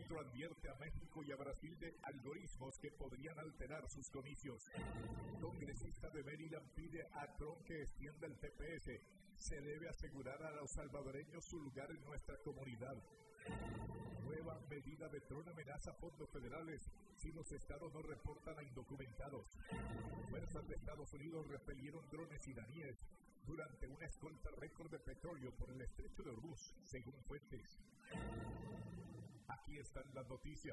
ministro advierte a México y a Brasil de algoritmos que podrían alterar sus comicios. Congresista de Maryland pide a Trump que extienda el TPS. Se debe asegurar a los salvadoreños su lugar en nuestra comunidad. Nueva medida de Trump amenaza fondos federales si los estados no reportan a indocumentados. Fuerzas de Estados Unidos repelieron drones iraníes durante una escolta récord de petróleo por el estrecho de Hormuz, según fuentes. Aquí están las noticias.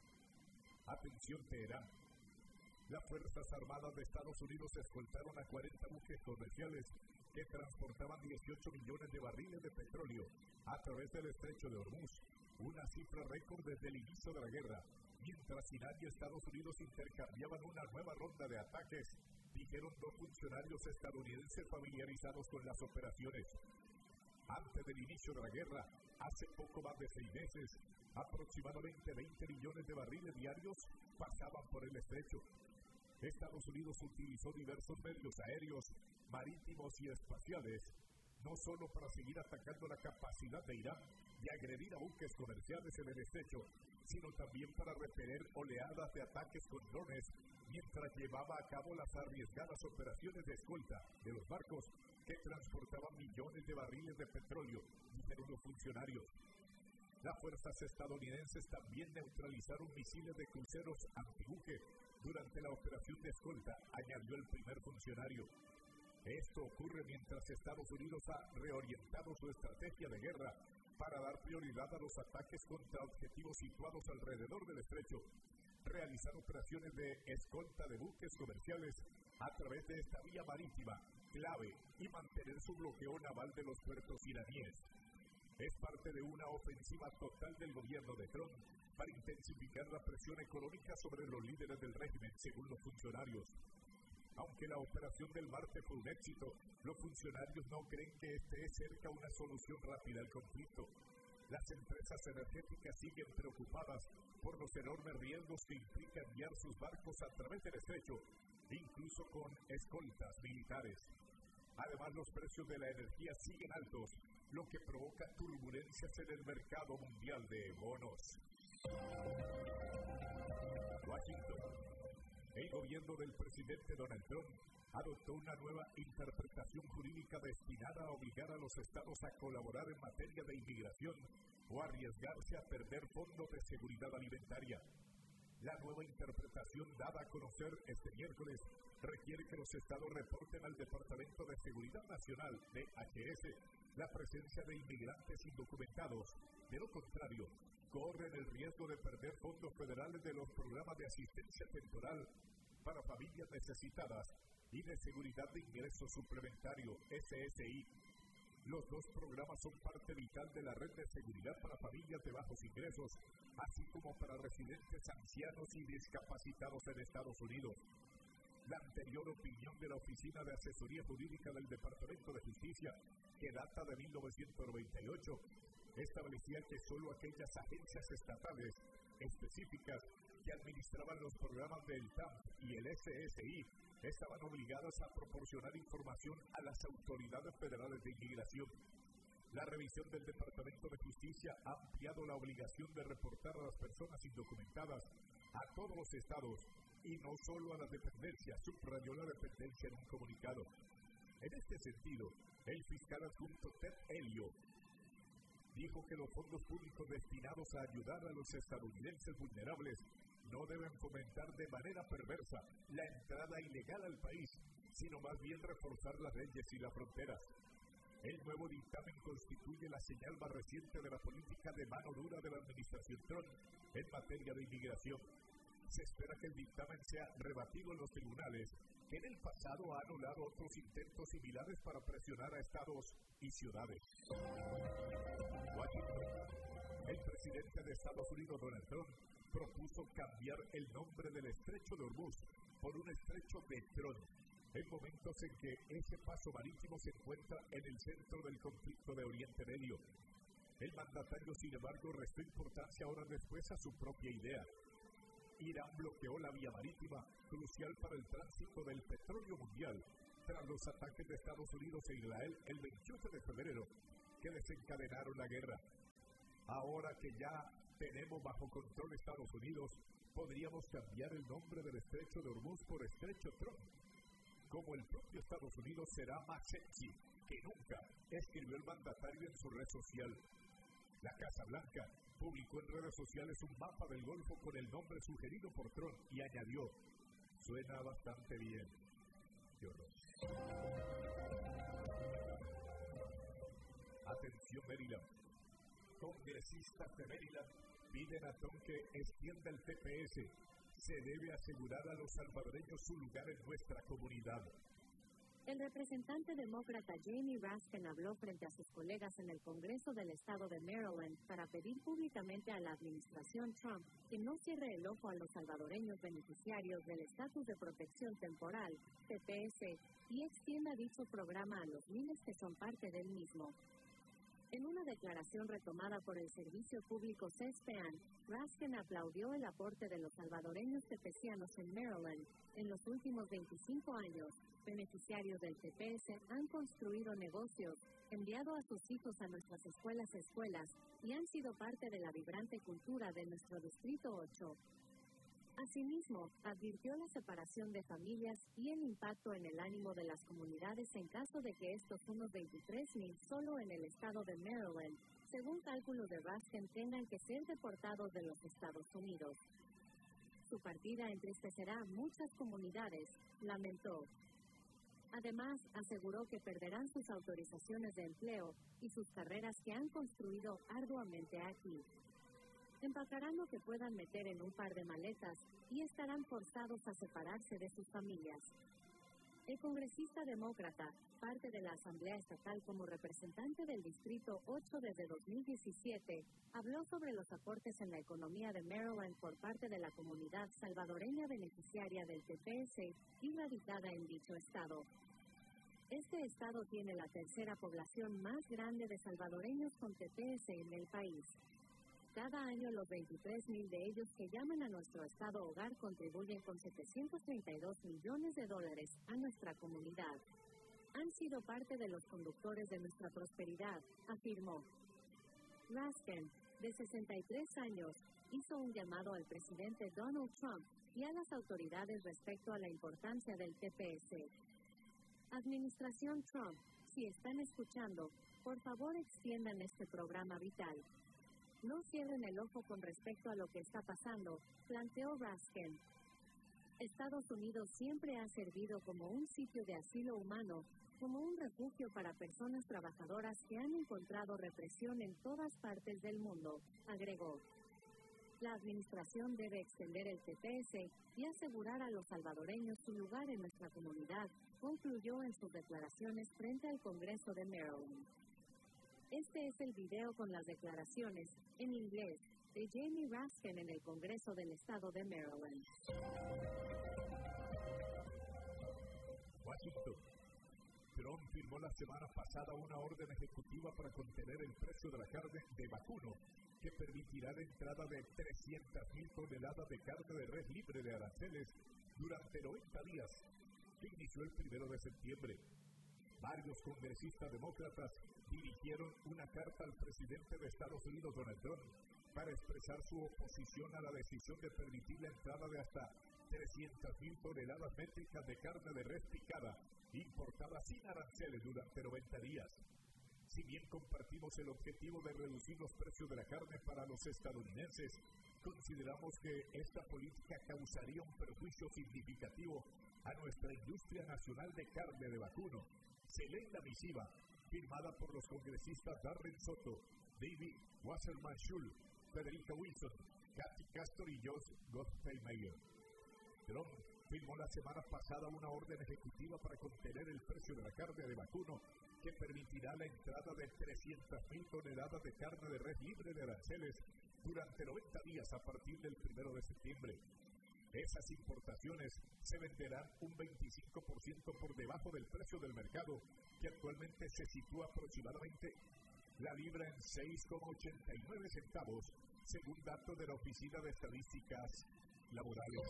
Atención, Teherán. Las Fuerzas Armadas de Estados Unidos escoltaron a 40 buques comerciales que transportaban 18 millones de barriles de petróleo a través del estrecho de Hormuz, una cifra récord desde el inicio de la guerra, mientras Irán y Estados Unidos intercambiaban una nueva ronda de ataques, dijeron dos funcionarios estadounidenses familiarizados con las operaciones. Antes del inicio de la guerra, hace poco más de 6 meses, aproximadamente 20 millones de barriles diarios pasaban por el estrecho. Estados Unidos utilizó diversos medios aéreos, marítimos y espaciales, no solo para seguir atacando la capacidad de Irán de agredir a buques comerciales en el estrecho, sino también para repeler oleadas de ataques con drones, mientras llevaba a cabo las arriesgadas operaciones de escolta de los barcos que transportaban millones de barriles de petróleo, dijeron los funcionarios. Las fuerzas estadounidenses también neutralizaron misiles de cruceros antibuque durante la operación de escolta, añadió el primer funcionario. Esto ocurre mientras Estados Unidos ha reorientado su estrategia de guerra para dar prioridad a los ataques contra objetivos situados alrededor del estrecho, realizar operaciones de escolta de buques comerciales a través de esta vía marítima clave y mantener su bloqueo naval de los puertos iraníes. Es parte de una ofensiva total del gobierno de Trump para intensificar la presión económica sobre los líderes del régimen, según los funcionarios. Aunque la operación del martes fue un éxito, los funcionarios no creen que esté cerca una solución rápida al conflicto. Las empresas energéticas siguen preocupadas por los enormes riesgos que implica enviar sus barcos a través del estrecho, incluso con escoltas militares. Además, los precios de la energía siguen altos, lo que provoca turbulencias en el mercado mundial de bonos. Washington. El gobierno del presidente Donald Trump adoptó una nueva interpretación jurídica destinada a obligar a los estados a colaborar en materia de inmigración o arriesgarse a perder fondos de seguridad alimentaria. La nueva interpretación dada a conocer este miércoles requiere que los estados reporten al Departamento de Seguridad Nacional, DHS, la presencia de inmigrantes indocumentados. De lo contrario, corren el riesgo de perder fondos federales de los programas de asistencia temporal para familias necesitadas y de seguridad de ingreso suplementario, SSI. Los dos programas son parte vital de la red de seguridad para familias de bajos ingresos, así como para residentes ancianos y discapacitados en Estados Unidos. La anterior opinión de la Oficina de Asesoría Jurídica del Departamento de Justicia, que data de 1998, establecía que solo aquellas agencias estatales específicas que administraban los programas del TAM y el SSI estaban obligadas a proporcionar información a las autoridades federales de inmigración. La revisión del Departamento de Justicia ha ampliado la obligación de reportar a las personas indocumentadas a todos los estados y no solo a las dependencias, subrayó la dependencia en un comunicado. En este sentido, el fiscal adjunto Ted Elio dijo que los fondos públicos destinados a ayudar a los estadounidenses vulnerables no deben fomentar de manera perversa la entrada ilegal al país, sino más bien reforzar las leyes y las fronteras. El nuevo dictamen constituye la señal más reciente de la política de mano dura de la administración Trump en materia de inmigración. Se espera que el dictamen sea rebatido en los tribunales, que en el pasado ha anulado otros intentos similares para presionar a estados y ciudades. Washington. El presidente de Estados Unidos, Donald Trump, propuso cambiar el nombre del estrecho de Hormuz por un estrecho de Trump, en momentos en que ese paso marítimo se encuentra en el centro del conflicto de Oriente Medio. El mandatario, sin embargo, restó importancia horas después a su propia idea. Irán bloqueó la vía marítima, crucial para el tránsito del petróleo mundial, tras los ataques de Estados Unidos e Israel el 28 de febrero, que desencadenaron la guerra. Ahora que ya tenemos bajo control Estados Unidos, podríamos cambiar el nombre del estrecho de Hormuz por estrecho Trump. Como el propio Estados Unidos será más sexy que nunca, escribió el mandatario en su red social. La Casa Blanca publicó en redes sociales un mapa del Golfo con el nombre sugerido por Trump y añadió: suena bastante bien. Atención Maryland. Congresistas de Maryland piden a Trump que extienda el TPS. Se debe asegurar a los salvadoreños su lugar en nuestra comunidad. El representante demócrata Jamie Raskin habló frente a sus colegas en el Congreso del Estado de Maryland para pedir públicamente a la administración Trump que no cierre el ojo a los salvadoreños beneficiarios del Estatus de Protección Temporal, TPS, y extienda dicho programa a los miles que son parte del mismo. En una declaración retomada por el servicio público C-SPAN, Raskin aplaudió el aporte de los salvadoreños tepecianos en Maryland. En los últimos 25 años, beneficiarios del TPS han construido negocios, enviado a sus hijos a nuestras escuelas y han sido parte de la vibrante cultura de nuestro Distrito 8. Asimismo, advirtió la separación de familias y el impacto en el ánimo de las comunidades en caso de que estos unos 23,000 solo en el estado de Maryland, según cálculos de Raskin, tengan que ser deportados de los Estados Unidos. Su partida entristecerá a muchas comunidades, lamentó. Además, aseguró que perderán sus autorizaciones de empleo y sus carreras que han construido arduamente aquí. Empacarán lo que puedan meter en un par de maletas y estarán forzados a separarse de sus familias. El congresista demócrata, parte de la Asamblea Estatal como representante del Distrito 8 desde 2017, habló sobre los aportes en la economía de Maryland por parte de la comunidad salvadoreña beneficiaria del TPS y radicada en dicho estado. Este estado tiene la tercera población más grande de salvadoreños con TPS en el país. Cada año los 23,000 de ellos que llaman a nuestro estado hogar contribuyen con $732 millones a nuestra comunidad. Han sido parte de los conductores de nuestra prosperidad, afirmó. Raskin, de 63 años, hizo un llamado al presidente Donald Trump y a las autoridades respecto a la importancia del TPS. Administración Trump, si están escuchando, por favor extiendan este programa vital. No cierren el ojo con respecto a lo que está pasando, planteó Raskin. Estados Unidos siempre ha servido como un sitio de asilo humano, como un refugio para personas trabajadoras que han encontrado represión en todas partes del mundo, agregó. La administración debe extender el TPS y asegurar a los salvadoreños su lugar en nuestra comunidad, concluyó en sus declaraciones frente al Congreso de Maryland. Este es el video con las declaraciones, en inglés, de Jamie Raskin en el Congreso del Estado de Maryland. Washington. Trump firmó la semana pasada una orden ejecutiva para contener el precio de la carne de vacuno, que permitirá la entrada de 300,000 toneladas de carne de res libre de aranceles durante 90 días, que inició el 1 de septiembre. Varios congresistas demócratas dirigieron una carta al presidente de Estados Unidos, Donald Trump, para expresar su oposición a la decisión de permitir la entrada de hasta 300,000 toneladas métricas de carne de res picada, importada sin aranceles durante 90 días. Si bien compartimos el objetivo de reducir los precios de la carne para los estadounidenses, consideramos que esta política causaría un perjuicio significativo a nuestra industria nacional de carne de vacuno. Se lee la misiva, firmada por los congresistas Darren Soto, David Wasserman Schultz, Federica Wilson, Kathy Castor y Josh Gottheimer. Trump firmó la semana pasada una orden ejecutiva para contener el precio de la carne de vacuno, que permitirá la entrada de 300,000 toneladas de carne de res libre de aranceles durante 90 días a partir del 1 de septiembre. Esas importaciones se venderán un 25% por debajo del precio del mercado, que actualmente se sitúa aproximadamente la libra en 6,89 centavos, según datos de la Oficina de Estadísticas Laborales.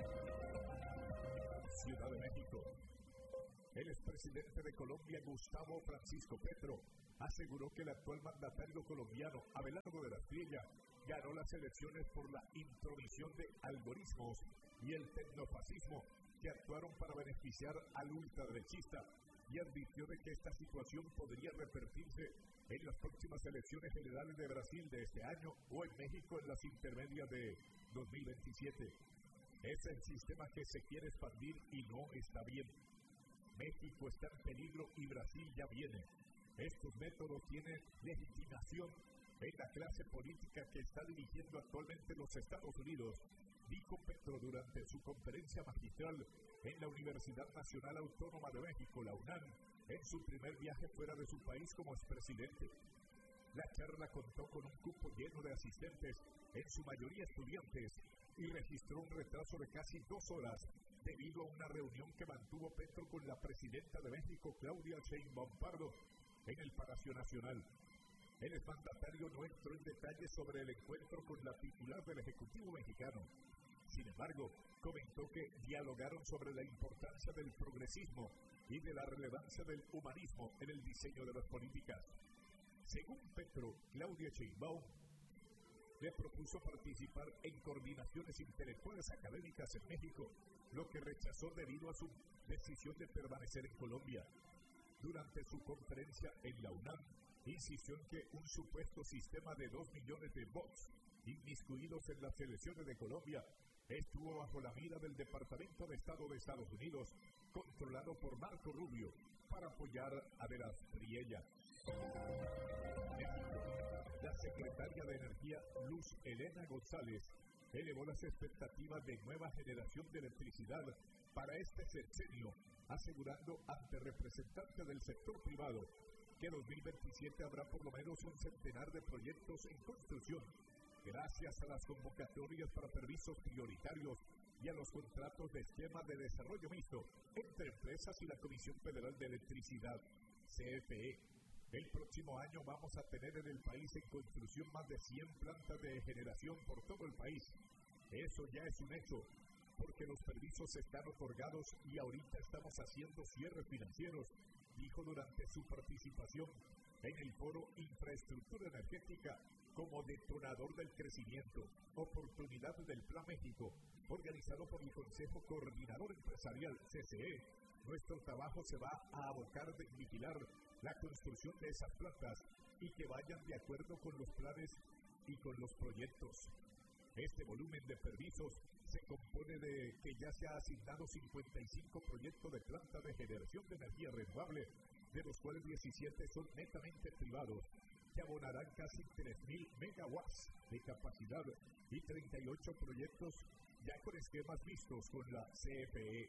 Ciudad de México. El expresidente de Colombia, Gustavo Francisco Petro, aseguró que el actual mandatario colombiano, Abelardo de la Espriella, ganó las elecciones por la intromisión de algoritmos y el tecnofascismo que actuaron para beneficiar al ultraderechista, y advirtió de que esta situación podría repetirse en las próximas elecciones generales de Brasil de este año o en México en las intermedias de 2027. Es el sistema que se quiere expandir y no está bien. México está en peligro y Brasil ya viene. Estos métodos tienen legitimación en la clase política que está dirigiendo actualmente los Estados Unidos, dijo Petro durante su conferencia magistral en la Universidad Nacional Autónoma de México, la UNAM, en su primer viaje fuera de su país como expresidente. La charla contó con un cupo lleno de asistentes, en su mayoría estudiantes, y registró un retraso de casi 2 horas debido a una reunión que mantuvo Petro con la presidenta de México, Claudia Sheinbaum Pardo, en el Palacio Nacional. El exmandatario no entró en detalles sobre el encuentro con la titular del Ejecutivo mexicano. Sin embargo, comentó que dialogaron sobre la importancia del progresismo y de la relevancia del humanismo en el diseño de las políticas. Según Petro, Claudia Sheinbaum le propuso participar en coordinaciones intelectuales académicas en México, lo que rechazó debido a su decisión de permanecer en Colombia. Durante su conferencia en la UNAM, insistió en que un supuesto sistema de 2 millones de bots inmiscuidos en las elecciones de Colombia estuvo bajo la mira del Departamento de Estado de Estados Unidos, controlado por Marco Rubio, para apoyar a De las Priella. La secretaria de Energía, Luz Helena González, elevó las expectativas de nueva generación de electricidad para este sexenio, asegurando ante representantes del sector privado que en 2027 habrá por lo menos un centenar de proyectos en construcción, gracias a las convocatorias para permisos prioritarios y a los contratos de esquema de desarrollo mixto entre empresas y la Comisión Federal de Electricidad, CFE. El próximo año vamos a tener en el país en construcción más de 100 plantas de generación por todo el país. Eso ya es un hecho, porque los permisos están otorgados y ahorita estamos haciendo cierres financieros, dijo durante su participación en el foro Infraestructura Energética como detonador del crecimiento, oportunidades del Plan México, organizado por el Consejo Coordinador Empresarial, CCE. Nuestro trabajo se va a abocar de vigilar la construcción de esas plantas y que vayan de acuerdo con los planes y con los proyectos. Este volumen de permisos se compone de que ya se ha asignado 55 proyectos de plantas de generación de energía renovable, de los cuales 17 son netamente privados, que abonarán casi 3.000 megawatts de capacidad, y 38 proyectos ya con esquemas vistos con la CFE.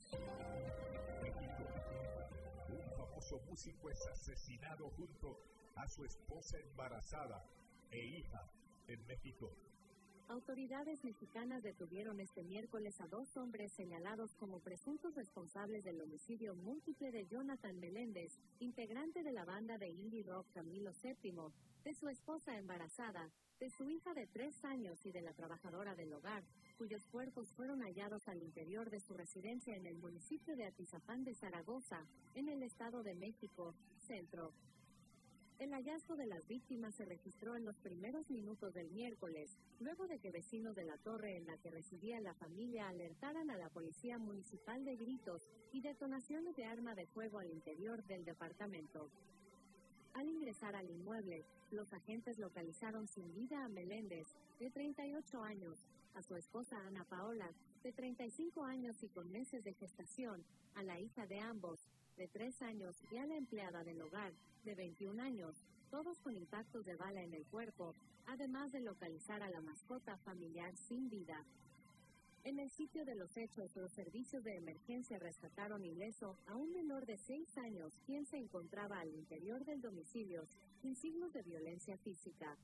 México. Un famoso músico es asesinado junto a su esposa embarazada e hija en México. Autoridades mexicanas detuvieron este miércoles a 2 hombres señalados como presuntos responsables del homicidio múltiple de Jonathan Meléndez, integrante de la banda de indie rock Camilo VII, de su esposa embarazada, de su hija de 3 años y de la trabajadora del hogar, cuyos cuerpos fueron hallados al interior de su residencia en el municipio de Atizapán de Zaragoza, en el Estado de México, Centro. El hallazgo de las víctimas se registró en los primeros minutos del miércoles, luego de que vecinos de la torre en la que residía la familia alertaran a la policía municipal de gritos y detonaciones de arma de fuego al interior del departamento. Al ingresar al inmueble, los agentes localizaron sin vida a Meléndez, de 38 años, a su esposa Ana Paola, de 35 años y con meses de gestación, a la hija de ambos, de 3 años, y a la empleada del hogar, de 21 años, todos con impactos de bala en el cuerpo, además de localizar a la mascota familiar sin vida. En el sitio de los hechos, los servicios de emergencia rescataron ileso a un menor de 6 años, quien se encontraba al interior del domicilio, sin signos de violencia física.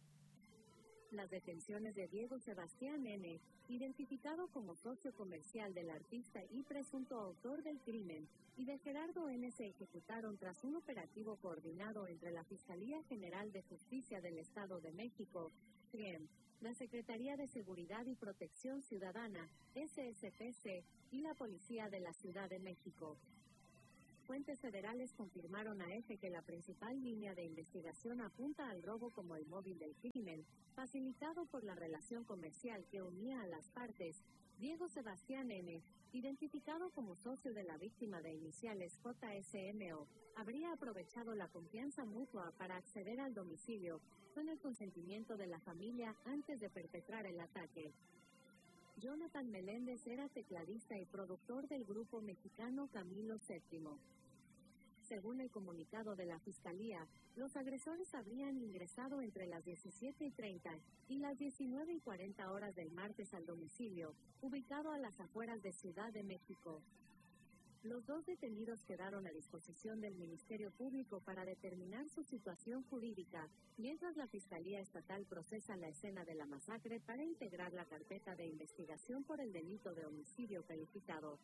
Las detenciones de Diego Sebastián N., identificado como socio comercial del artista y presunto autor del crimen, y de Gerardo N. se ejecutaron tras un operativo coordinado entre la Fiscalía General de Justicia del Estado de México, CRIEM, la Secretaría de Seguridad y Protección Ciudadana, SSPC, y la Policía de la Ciudad de México. Fuentes federales confirmaron a EFE que la principal línea de investigación apunta al robo como el móvil del crimen, facilitado por la relación comercial que unía a las partes. Diego Sebastián N., identificado como socio de la víctima de iniciales JSMO, habría aprovechado la confianza mutua para acceder al domicilio con el consentimiento de la familia antes de perpetrar el ataque. Jonathan Meléndez era tecladista y productor del grupo mexicano Camilo VII. Según el comunicado de la Fiscalía, los agresores habrían ingresado entre las 17:30 y las 19:40 horas del martes al domicilio, ubicado a las afueras de Ciudad de México. Los dos detenidos quedaron a disposición del Ministerio Público para determinar su situación jurídica, mientras la Fiscalía Estatal procesa la escena de la masacre para integrar la carpeta de investigación por el delito de homicidio calificado.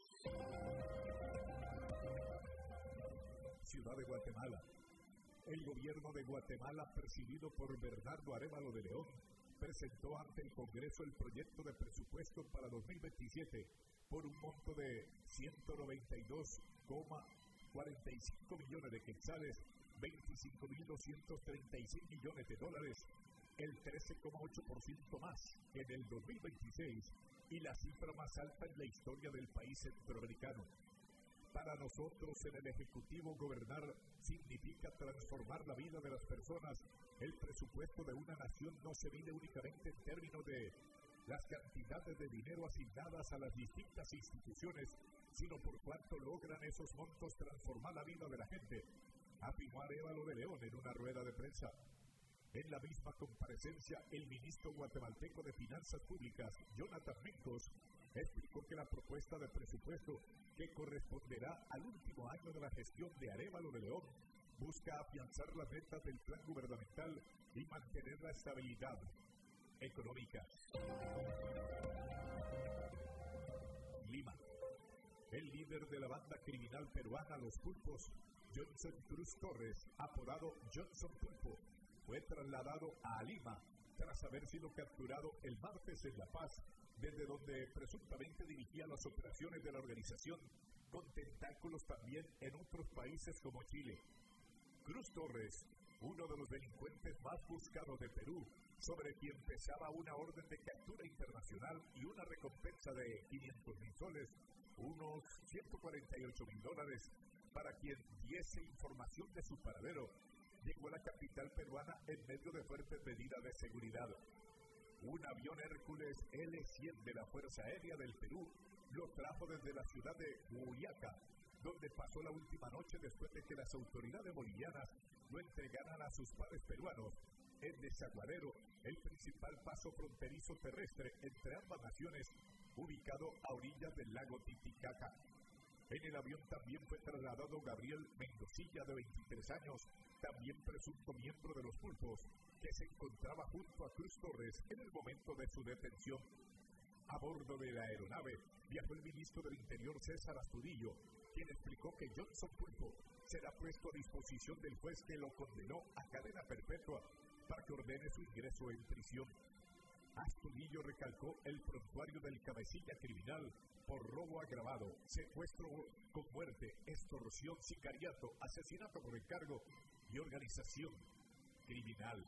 Ciudad de Guatemala. El gobierno de Guatemala, presidido por Bernardo Arévalo de León, presentó ante el Congreso el proyecto de presupuesto para 2027 por un monto de 192,45 millones de quetzales, 25.236 millones de dólares, el 13,8% más que en el 2026 y la cifra más alta en la historia del país centroamericano. Para nosotros en el Ejecutivo, gobernar significa transformar la vida de las personas. El presupuesto de una nación no se mide únicamente en términos de las cantidades de dinero asignadas a las distintas instituciones, sino por cuánto logran esos montos transformar la vida de la gente, afirmó Arévalo de León en una rueda de prensa. En la misma comparecencia, el ministro guatemalteco de Finanzas Públicas, Jonathan Mencos, explicó que la propuesta de presupuesto, que corresponderá al último año de la gestión de Arévalo de León, busca afianzar las metas del plan gubernamental y mantener la estabilidad económica. Lima. El líder de la banda criminal peruana Los Pulpos, Johnson Cruz Torres, apodado Johnson Pulpo, fue trasladado a Lima tras haber sido capturado el martes en La Paz, desde donde presuntamente dirigía las operaciones de la organización, con tentáculos también en otros países como Chile. Cruz Torres, uno de los delincuentes más buscados de Perú, sobre quien pesaba una orden de captura internacional y una recompensa de 500,000 soles, unos 148,000 dólares, para quien diese información de su paradero, llegó a la capital peruana en medio de fuertes medidas de seguridad. Un avión Hércules L-100 de la Fuerza Aérea del Perú lo trajo desde la ciudad de Huayaca, donde pasó la última noche después de que las autoridades bolivianas lo entregaran a sus pares peruanos en Desaguadero, el principal paso fronterizo terrestre entre ambas naciones, ubicado a orillas del lago Titicaca. En el avión también fue trasladado Gabriel Mendocilla, de 23 años, también presunto miembro de Los Pulpos, que se encontraba junto a Cruz Torres en el momento de su detención. A bordo de la aeronave viajó el ministro del Interior César Astudillo, quien explicó que Johnson Pulpo será puesto a disposición del juez que lo condenó a cadena perpetua para que ordene su ingreso en prisión. Astudillo recalcó el prontuario del cabecilla criminal por robo agravado, secuestro con muerte, extorsión, sicariato, asesinato por encargo y organización criminal.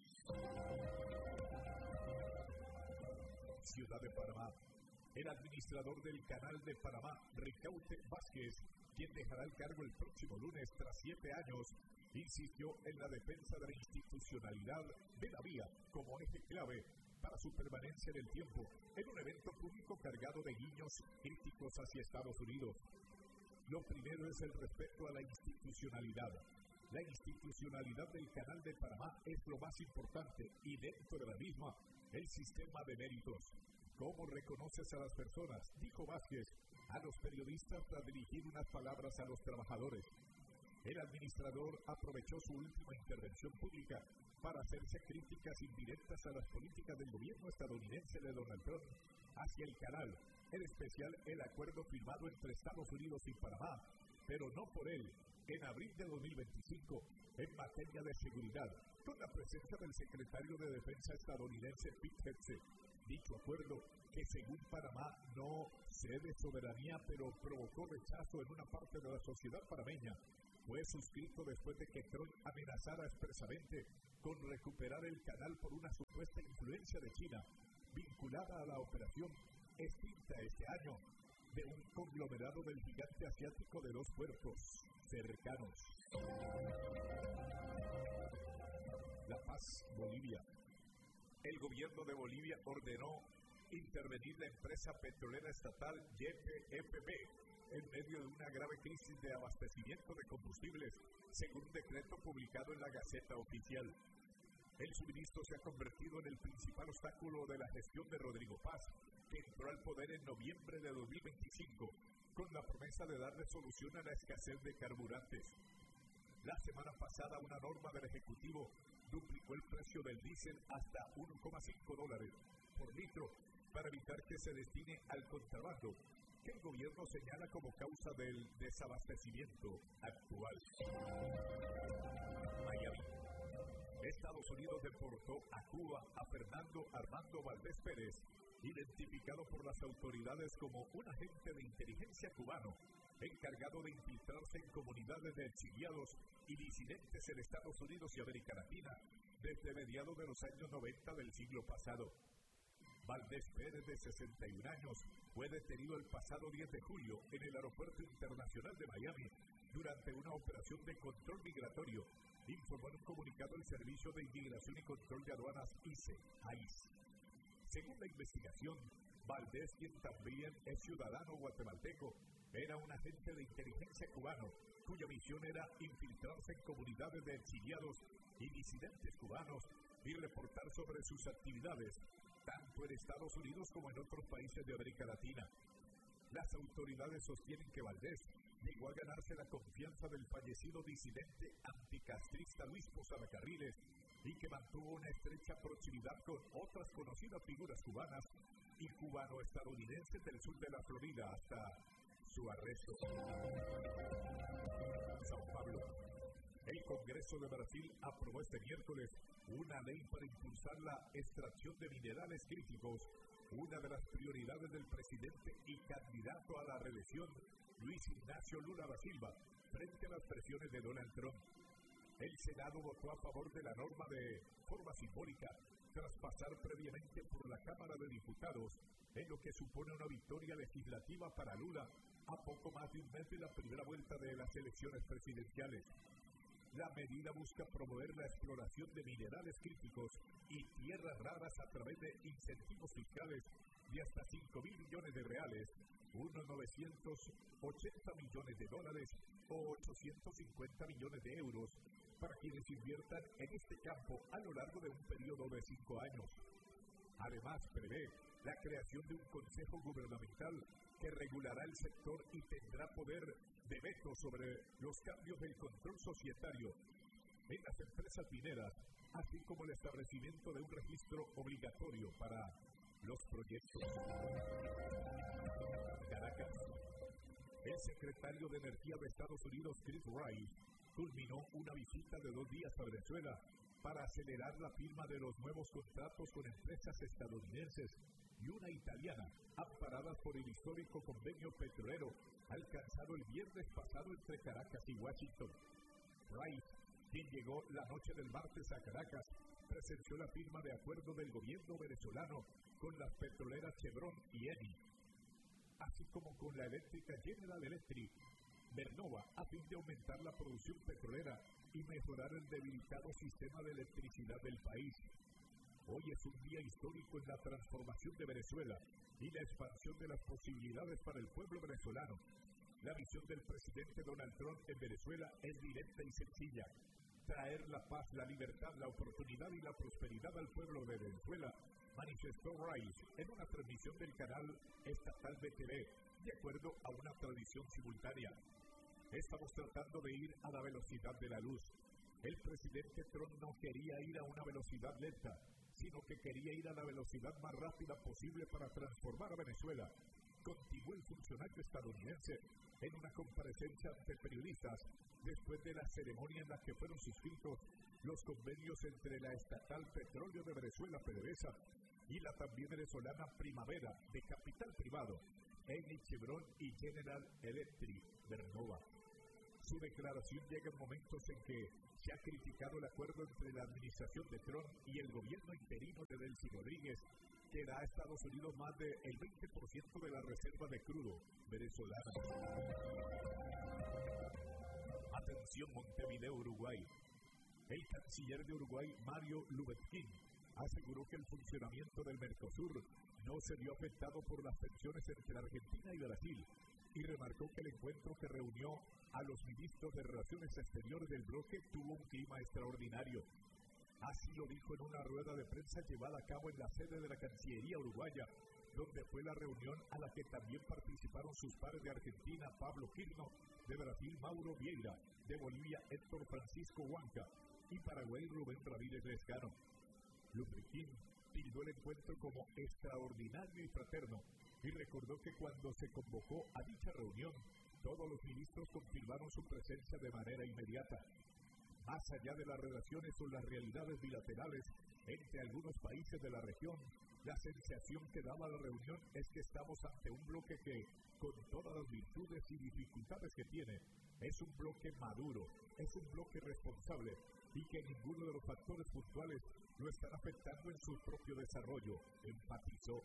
Ciudad de Panamá. El administrador del Canal de Panamá, Ricaute Vázquez, quien dejará el cargo el próximo lunes tras 7 años, insistió en la defensa de la institucionalidad de la vía como eje clave para su permanencia en el tiempo, en un evento público cargado de guiños críticos hacia Estados Unidos. Lo primero es el respeto a la institucionalidad. La institucionalidad del Canal de Panamá es lo más importante y dentro de la misma, el sistema de méritos. ¿Cómo reconoces a las personas?, dijo Vázquez a los periodistas tras dirigir unas palabras a los trabajadores. El administrador aprovechó su última intervención pública para hacerse críticas indirectas a las políticas del gobierno estadounidense de Donald Trump hacia el canal, en especial el acuerdo firmado entre Estados Unidos y Panamá, pero no por él, en abril de 2025, en materia de seguridad, con la presencia del secretario de Defensa estadounidense Pete Hegseth. Dicho acuerdo, que según Panamá no cede soberanía pero provocó rechazo en una parte de la sociedad panameña, fue suscrito después de que Trump amenazara expresamente con recuperar el canal por una supuesta influencia de China vinculada a la operación extinta este año de un conglomerado del gigante asiático de dos puertos cercanos. La Paz, Bolivia. El gobierno de Bolivia ordenó intervenir la empresa petrolera estatal YPFB en medio de una grave crisis de abastecimiento de combustibles, según un decreto publicado en la Gaceta Oficial. El suministro se ha convertido en el principal obstáculo de la gestión de Rodrigo Paz, que entró al poder en noviembre de 2025, con la promesa de darle solución a la escasez de carburantes. La semana pasada, una norma del Ejecutivo duplicó el precio del diésel hasta $1.5 por litro para evitar que se destine al contrabando, que el gobierno señala como causa del desabastecimiento actual. Miami. Estados Unidos deportó a Cuba a Fernando Armando Valdés Pérez, identificado por las autoridades como un agente de inteligencia cubano, encargado de infiltrarse en comunidades de exiliados y disidentes en Estados Unidos y América Latina desde mediados de los años 90 del siglo pasado. Valdés Pérez, de 61 años, fue detenido el pasado 10 de julio en el Aeropuerto Internacional de Miami durante una operación de control migratorio, informó en un comunicado el Servicio de Inmigración y Control de Aduanas ICE. Según la investigación, Valdés, quien también es ciudadano guatemalteco, era un agente de inteligencia cubano, cuya misión era infiltrarse en comunidades de exiliados y disidentes cubanos y reportar sobre sus actividades, tanto en Estados Unidos como en otros países de América Latina. Las autoridades sostienen que Valdés llegó a ganarse la confianza del fallecido disidente anticastrista Luis Posada Carriles y que mantuvo una estrecha proximidad con otras conocidas figuras cubanas y cubano-estadounidenses del sur de la Florida hasta su arresto. Sao Paulo. El Congreso de Brasil aprobó este miércoles una ley para impulsar la extracción de minerales críticos, una de las prioridades del presidente y candidato a la reelección, Luis Ignacio Lula da Silva, frente a las presiones de Donald Trump. El Senado votó a favor de la norma de forma simbólica, tras pasar previamente por la Cámara de Diputados, en lo que supone una victoria legislativa para Lula a poco más de un mes de la primera vuelta de las elecciones presidenciales. La medida busca promover la exploración de minerales críticos y tierras raras a través de incentivos fiscales de hasta $5.000 millones, unos $980 millones o 850 millones de euros, para quienes inviertan en este campo a lo largo de un periodo de 5 años. Además, prevé la creación de un consejo gubernamental que regulará el sector y tendrá poder de veto sobre los cambios del control societario en las empresas mineras, así como el establecimiento de un registro obligatorio para los proyectos. Caracas. El secretario de Energía de Estados Unidos, Chris Wright, culminó una visita de 2 días a Venezuela para acelerar la firma de los nuevos contratos con empresas estadounidenses y una italiana, amparadas por el histórico convenio petrolero alcanzado el viernes pasado entre Caracas y Washington. Rice, quien llegó la noche del martes a Caracas, presenció la firma de acuerdo del gobierno venezolano con las petroleras Chevron y Eni, así como con la eléctrica General Electric, Vernova, a fin de aumentar la producción petrolera y mejorar el debilitado sistema de electricidad del país. Hoy es un día histórico en la transformación de Venezuela y la expansión de las posibilidades para el pueblo venezolano. La visión del presidente Donald Trump en Venezuela es directa y sencilla: traer la paz, la libertad, la oportunidad y la prosperidad al pueblo de Venezuela, manifestó Rice en una transmisión del canal estatal BTV, de acuerdo a una tradición simultánea. Estamos tratando de ir a la velocidad de la luz. El presidente Trump no quería ir a una velocidad lenta, sino que quería ir a la velocidad más rápida posible para transformar a Venezuela, continuó el funcionario estadounidense en una comparecencia ante periodistas después de la ceremonia en la que fueron suscritos los convenios entre la estatal Petróleo de Venezuela, PDVSA, y la también venezolana Primavera, de capital privado, Eni, Chevron y General Electric, Vernova. Su declaración llega en momentos en que se ha criticado el acuerdo entre la administración de Trump y el gobierno interino de Delcy Rodríguez, que da a Estados Unidos más del 20% de la reserva de crudo venezolana. Atención, Montevideo, Uruguay. El canciller de Uruguay, Mario Lubetkin, aseguró que el funcionamiento del Mercosur no se vio afectado por las tensiones entre Argentina y Brasil, y remarcó que el encuentro que reunió a los ministros de Relaciones Exteriores del bloque tuvo un clima extraordinario. Así lo dijo en una rueda de prensa llevada a cabo en la sede de la Cancillería uruguaya, donde fue la reunión a la que también participaron sus pares de Argentina, Pablo Quirno, de Brasil, Mauro Vieira, de Bolivia, Héctor Francisco Huanca, y Paraguay, Rubén Ramírez Lescano. Lubetkin tildó el encuentro como extraordinario y fraterno, y recordó que cuando se convocó a dicha reunión, todos los ministros confirmaron su presencia de manera inmediata. Más allá de las relaciones o las realidades bilaterales entre algunos países de la región, la sensación que daba la reunión es que estamos ante un bloque que, con todas las virtudes y dificultades que tiene, es un bloque maduro, es un bloque responsable y que ninguno de los factores puntuales lo están afectando en su propio desarrollo, enfatizó.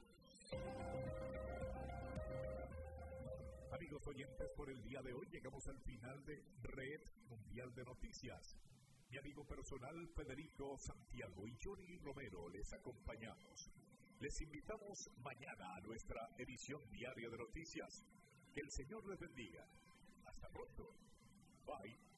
Amigos oyentes, por el día de hoy llegamos al final de Red Mundial de Noticias. Mi amigo personal Federico Santiago y Johnny Romero les acompañamos. Les invitamos mañana a nuestra edición diaria de noticias. Que el Señor les bendiga. Hasta pronto. Bye.